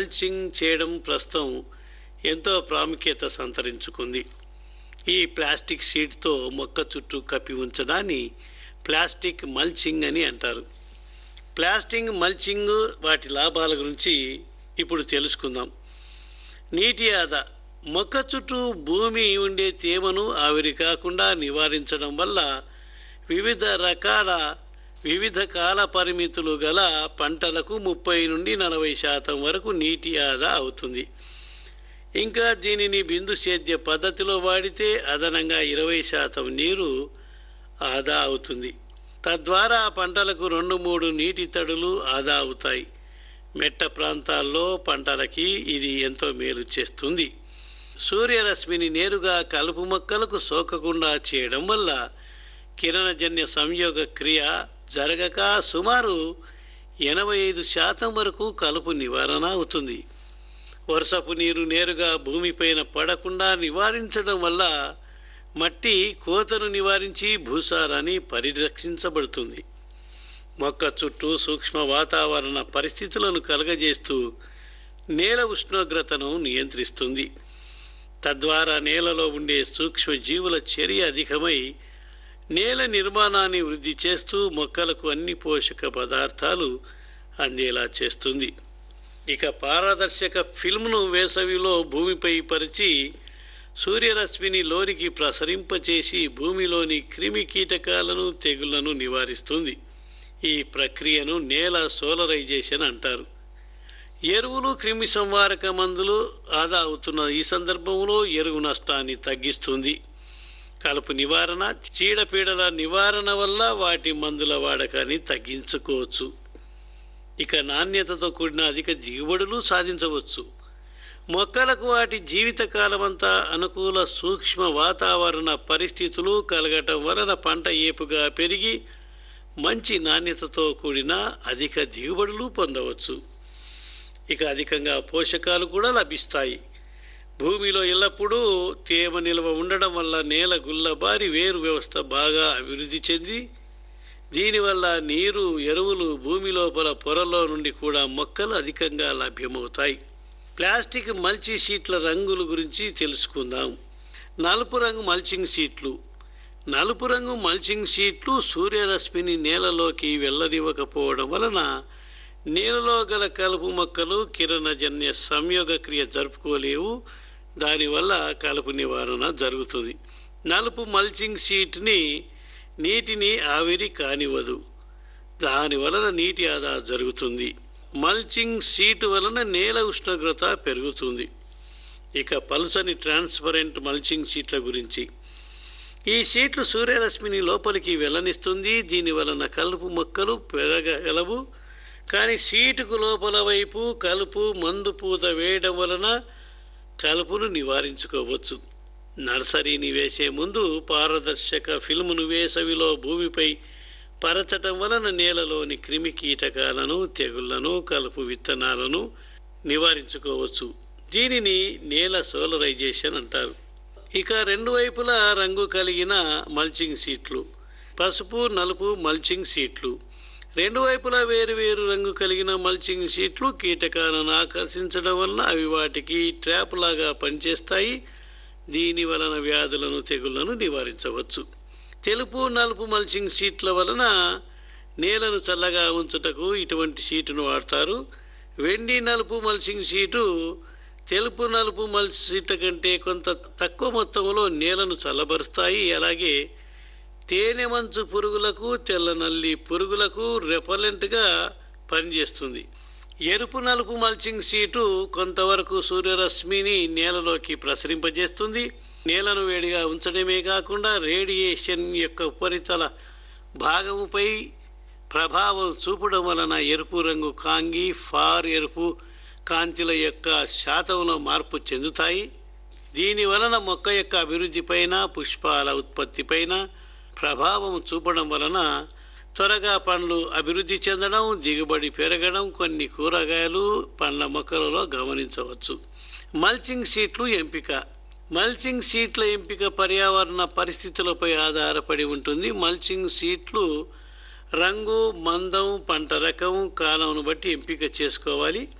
Mulching చేయడం ప్రస్తుతం ఎంతో ప్రాముఖ్యత సంతరించుకుంది. ఈ ప్లాస్టిక్ షీట్తో మొక్క చుట్టూ కప్పి ఉంచడాన్ని ప్లాస్టిక్ మల్చింగ్ అని అంటారు. ప్లాస్టిక్ మల్చింగ్ వాటి లాభాల గురించి ఇప్పుడు తెలుసుకుందాం. నీటి ఆదా. మొక్క చుట్టూ భూమి ఉండే తేమను ఆవిరి కాకుండా నివారించడం వల్ల వివిధ కాల పరిమితులు గల పంటలకు 30 నుండి 40% వరకు నీటి ఆదా అవుతుంది. ఇంకా దీనిని బిందు సేద్య పద్ధతిలో వాడితే అదనంగా 20% నీరు ఆదా అవుతుంది. తద్వారా పంటలకు 2-3 నీటి తడులు ఆదా అవుతాయి. మెట్ట ప్రాంతాల్లో పంటలకి ఇది ఎంతో మేలు చేస్తుంది. సూర్యరశ్మిని నేరుగా కలుపు మొక్కలకు సోకకుండా చేయడం వల్ల కిరణజన్య సంయోగ క్రియ జరగక సుమారు 85% వరకు కలుపు నివారణ అవుతుంది. వర్షపు నీరు నేరుగా భూమిపైన పడకుండా నివారించడం వల్ల మట్టి కోతను నివారించి భూసారాన్ని పరిరక్షించబడుతుంది. మొక్క చుట్టూ సూక్ష్మ వాతావరణ పరిస్థితులను కలుగజేస్తూ నేల ఉష్ణోగ్రతను నియంత్రిస్తుంది. తద్వారా నేలలో ఉండే సూక్ష్మ జీవుల చర్య అధికమై నేల నిర్మాణాన్ని వృద్ధి చేస్తూ మొక్కలకు అన్ని పోషక పదార్థాలు అందేలా చేస్తుంది. ఇక పారదర్శక ఫిల్మ్ను వేసవిలో భూమిపై పరిచి సూర్యరశ్మిని లోనికి ప్రసరింపచేసి భూమిలోని క్రిమి కీటకాలను తెగుళ్లను నివారిస్తుంది. ఈ ప్రక్రియను నేల సోలరైజేషన్ అంటారు. ఎరువులు క్రిమి సంహారక మందులు ఆదా అవుతున్న ఈ సందర్భంలో ఎరువు నష్టాన్ని తగ్గిస్తుంది. కలుపు నివారణ, చీడపీడల నివారణ వల్ల వాటి మందుల వాడకాన్ని తగ్గించుకోవచ్చు. ఇక నాణ్యతతో కూడిన అధిక దిగుబడులు సాధించవచ్చు. మొక్కలకు వాటి జీవితకాలమంతా అనుకూల సూక్ష్మ వాతావరణ పరిస్థితులు కలగటం వలన పంట ఏపుగా పెరిగి మంచి నాణ్యతతో కూడిన అధిక దిగుబడులు పొందవచ్చు. ఇక అధికంగా పోషకాలు కూడా లభిస్తాయి. భూమిలో ఎల్లప్పుడూ తేమ నిల్వ ఉండడం వల్ల నేల గుల్లబారి వేరు వ్యవస్థ బాగా అభివృద్ధి చెంది దీనివల్ల నీరు, ఎరువులు భూమి లోపల పొరలో నుండి కూడా మొక్కలు అధికంగా లభ్యమవుతాయి. ప్లాస్టిక్ మల్చి షీట్ల రంగుల గురించి తెలుసుకుందాం. నలుపు రంగు మల్చింగ్ షీట్లు. నలుపు రంగు మల్చింగ్ షీట్లు సూర్యరశ్మిని నేలలోకి వెళ్లనివ్వకపోవడం వలన నేలలో గల కలుపు మొక్కలు కిరణజన్య సంయోగ క్రియ జరుపుకోలేవు. దానివల్ల కలుపు నివారణ జరుగుతుంది. నలుపు మల్చింగ్ షీట్ నీటిని ఆవిరి కానివ్వదు. దాని వలన నీటి ఆదా జరుగుతుంది. మల్చింగ్ షీట్ వలన నేల ఉష్ణోగ్రత పెరుగుతుంది. ఇక పలుచని ట్రాన్స్పరెంట్ మల్చింగ్ షీట్ల గురించి. ఈ షీట్లు సూర్యరశ్మిని లోపలికి వెళ్లనిస్తుంది. దీని వలన కలుపు మొక్కలు పెరగగలవు. కానీ షీటుకు లోపల వైపు కలుపు మందు పూత వేయడం వలన కలుపును నివారించుకోవచ్చు. నర్సరీని వేసే ముందు పారదర్శక ఫిల్మును వేసవిలో భూమిపై పరచటం వలన నేలలోని క్రిమి కీటకాలను, తెగుళ్లను, కలుపు విత్తనాలను నివారించుకోవచ్చు. దీనిని నేల సోలరైజేషన్ అంటారు. ఇక రెండు వైపులా రంగు కలిగిన మల్చింగ్ షీట్లు. పసుపు, నలుపు మల్చింగ్ షీట్లు. రెండు వైపులా వేరు రంగు కలిగిన మల్చింగ్ షీట్లు కీటకాలను ఆకర్షించడం వలన అవి వాటికి ట్రాప్ లాగా పనిచేస్తాయి. దీని వలన వ్యాధులను, తెగుళ్లను నివారించవచ్చు. తెలుపు, నలుపు మల్చింగ్ షీట్ల వలన నేలను చల్లగా ఉంచుటకు ఇటువంటి షీటును వాడతారు. వెండి నలుపు మల్చింగ్ షీటు తెలుపు నలుపు మల్చింగ్ షీట్ల కంటే కొంత తక్కువ మొత్తంలో నేలను చల్లబరుస్తాయి. అలాగే తేనె మంచు పురుగులకు, తెల్ల నల్లి పురుగులకు రెపలెంట్ గా పనిచేస్తుంది. ఎరుపు నలుపు మల్చింగ్ షీటు కొంతవరకు సూర్యరశ్మిని నేలలోకి ప్రసరింపజేస్తుంది. నేలను వేడిగా ఉంచడమే కాకుండా రేడియేషన్ యొక్క ఉపరితల భాగముపై ప్రభావం చూపడం వలన ఎరుపు రంగు కాంగి, ఫార్ ఎరుపు కాంతిల యొక్క శాతంలో మార్పు చెందుతాయి. దీని వలన మొక్క యొక్క అభివృద్ధిపైన, పుష్పాల ఉత్పత్తిపైన ప్రభావం చూపడం వలన త్వరగా పండ్లు అభివృద్ధి చెందడం, దిగుబడి పెరగడం కొన్ని కూరగాయలు, పండ్ల మొక్కలలో గమనించవచ్చు. మల్చింగ్ షీట్లు ఎంపిక. మల్చింగ్ షీట్ల ఎంపిక పర్యావరణ పరిస్థితులపై ఆధారపడి ఉంటుంది. మల్చింగ్ షీట్లు రంగు, మందం, పంట రకం, కాలంను బట్టి ఎంపిక చేసుకోవాలి.